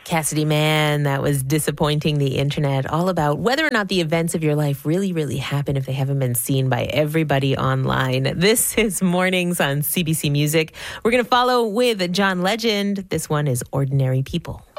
Cassidy Mann, that was Disappointing the Internet, all about whether or not the events of your life really, really happen if they haven't been seen by everybody online. This is Mornings on CBC Music. We're going to follow with John Legend. This one is Ordinary People.